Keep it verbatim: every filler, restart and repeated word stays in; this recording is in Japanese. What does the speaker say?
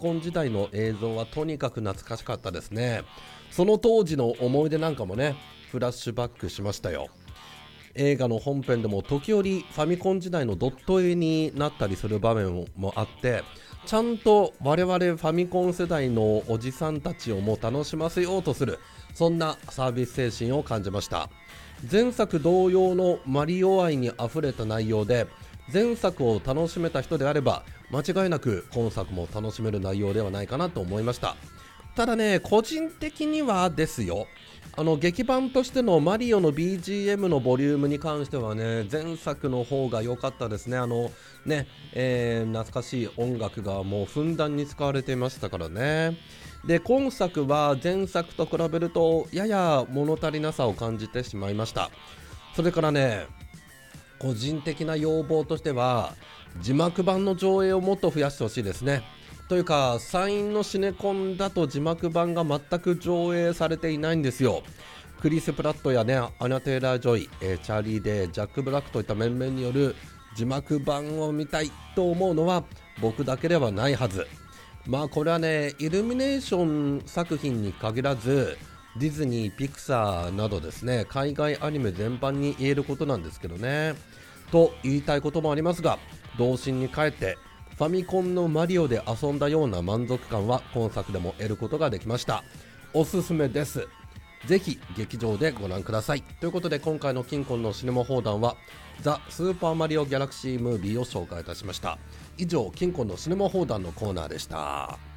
コン時代の映像はとにかく懐かしかったですね。その当時の思い出なんかもねフラッシュバックしましたよ。映画の本編でも時折ファミコン時代のドット絵になったりする場面もあって、ちゃんと我々ファミコン世代のおじさんたちをも楽しませようとする、そんなサービス精神を感じました。前作同様のマリオ愛にあふれた内容で、前作を楽しめた人であれば間違いなく今作も楽しめる内容ではないかなと思いました。ただね、個人的にはですよ、あの劇版としてのマリオの ビージーエム のボリュームに関してはね、前作の方が良かったですね。あのね、えー、懐かしい音楽がもうふんだんに使われていましたからね。で、今作は前作と比べるとやや物足りなさを感じてしまいました。それからね、個人的な要望としては字幕版の上映をもっと増やしてほしいですね。というか、山陰のシネコンだと字幕版が全く上映されていないんですよ。クリス・プラットやね、アナ・テイラー・ジョイ、えー、チャーリー・デイ、ジャック・ブラックといった面々による字幕版を見たいと思うのは僕だけではないはず。まあこれはね、イルミネーション作品に限らずディズニー、ピクサーなどですね、海外アニメ全般に言えることなんですけどね。と言いたいこともありますが、童心に帰ってファミコンのマリオで遊んだような満足感は今作でも得ることができました。おすすめです。ぜひ劇場でご覧ください。ということで、今回のキンコンのシネマ放談はザ・スーパーマリオギャラクシームービーを紹介いたしました。以上、キンコンのシネマ放談のコーナーでした。